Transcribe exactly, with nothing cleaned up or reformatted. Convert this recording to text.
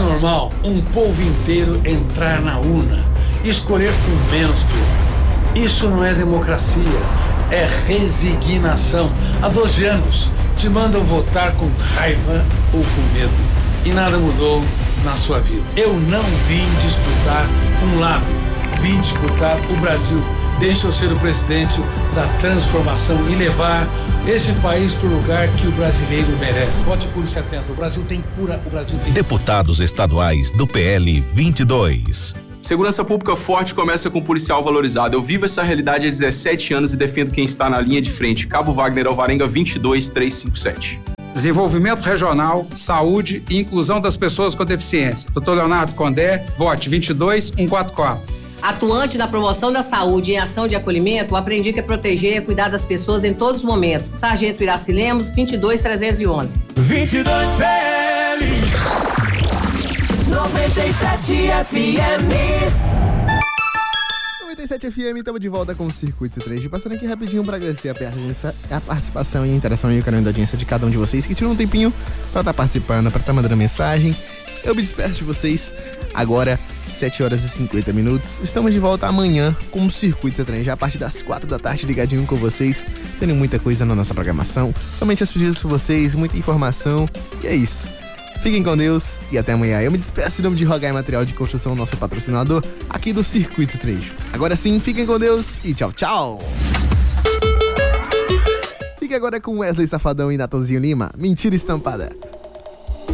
normal um povo inteiro entrar na urna e escolher com menos pior. Isso não é democracia, é resignação. Há doze anos te mandam votar com raiva ou com medo e nada mudou na sua vida. Eu não vim disputar um lado, vim disputar o Brasil. Deixa eu ser o presidente da transformação e levar esse país para o lugar que o brasileiro merece. Vote por setenta. O Brasil tem cura, o Brasil tem... Deputados estaduais do P L vinte e dois. Segurança pública forte começa com policial valorizado. Eu vivo essa realidade há dezessete anos e defendo quem está na linha de frente. Cabo Wagner, Alvarenga, vinte e dois, trezentos e cinquenta e sete. Desenvolvimento regional, saúde e inclusão das pessoas com deficiência. doutor Leonardo Condé, vote vinte e dois, cento e quarenta e quatro. Atuante na promoção da saúde e em ação de acolhimento, aprendi que é proteger e cuidar das pessoas em todos os momentos. Sargento Iraci Lemos, vinte e dois, trezentos e onze. vinte e dois P L noventa e sete F M. noventa e sete F M, estamos de volta com o Circuito três G. Passando aqui rapidinho para agradecer a, presença, a participação e a interação e o carinho da audiência de cada um de vocês que tirou um tempinho para estar tá participando, para estar tá mandando mensagem. Eu me despeço de vocês agora, sete horas e cinquenta minutos. Estamos de volta amanhã com o Circuito três G, a partir das quatro da tarde, ligadinho com vocês. Tem muita coisa na nossa programação, somente as pedidas por vocês, muita informação. E é isso. Fiquem com Deus e até amanhã. Eu me despeço em nome de Rogai Material de Construção, nosso patrocinador aqui do Circuito três G. Agora sim, fiquem com Deus e tchau, tchau. Fique agora com Wesley Safadão e Natanzinho Lima. Mentira estampada.